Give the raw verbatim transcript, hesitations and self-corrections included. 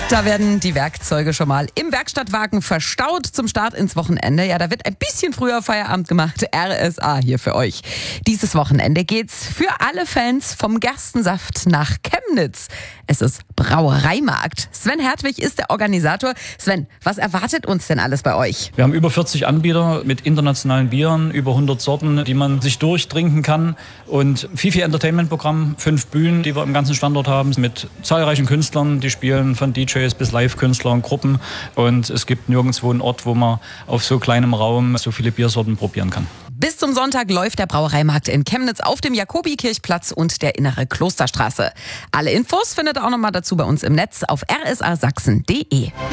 Da werden die Werkzeuge schon mal im Werkstattwagen verstaut zum Start ins Wochenende. Ja, da wird ein bisschen früher Feierabend gemacht. R S A hier für euch. Dieses Wochenende geht's für alle Fans vom Gerstensaft nach Chemnitz. Es ist Brauereimarkt. Sven Hertwig ist der Organisator. Sven, was erwartet uns denn alles bei euch? Wir haben über vierzig Anbieter mit internationalen Bieren, über hundert Sorten, die man sich durchtrinken kann. Und viel, viel Entertainment-Programm, fünf Bühnen, die wir im ganzen Standort haben, mit zahlreichen Künstlern, die spielen von D Js bis Live-Künstler und Gruppen. Und es gibt nirgendwo einen Ort, wo man auf so kleinem Raum so viele Biersorten probieren kann. Bis zum Sonntag läuft der Brauereimarkt in Chemnitz auf dem Jakobikirchplatz und der Innere Klosterstraße. Alle Infos findet ihr auch nochmal dazu bei uns im Netz auf r s a sachsen punkt d e.